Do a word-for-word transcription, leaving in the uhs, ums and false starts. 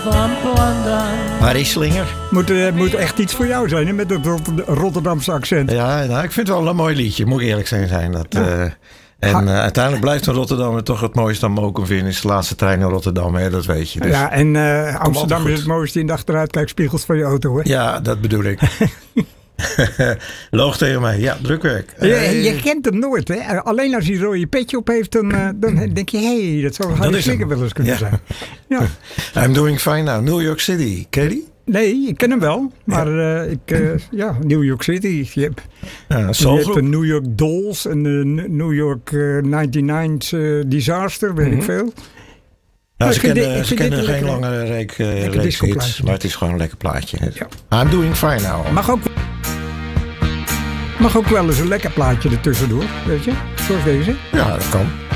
van London. Parijslinger. Moet, uh, moet echt iets voor jou zijn, hè, met het Rot- Rotterdamse accent. Ja, nou, ik vind het wel een mooi liedje, moet ik eerlijk zijn. zijn dat, ja. uh, en uh, uiteindelijk blijft een Rotterdammer toch het mooiste aan Mokum vinden. Is de laatste trein naar Rotterdam, hè, dat weet je. Dus. Ja, en uh, Amsterdam is het mooiste in de achteruitkijkspiegels van je auto, hè? Ja, dat bedoel ik. Loog tegen mij. Ja, drukwerk. Je, je kent hem nooit, hè? Alleen als hij een rode petje op heeft, dan, uh, dan denk je, hé, hey, dat zou Harry Slinger wel eens kunnen ja. zijn. Ja. I'm doing fine now. New York City. Ken je die? Nee, ik ken hem wel. Maar ja, uh, ik, uh, ja New York City. Je hebt, ja, je hebt een New York Dolls en de New York uh, negenennegentig uh, Disaster, weet mm-hmm. ik veel. Nou, ze kennen, ze kennen geen lange reek, uh, reeks hits, maar het is gewoon een lekker plaatje. Ja. I'm doing fine now. Mag ook, mag ook wel eens een lekker plaatje ertussendoor, weet je? Zoals deze. Ja, dat kan.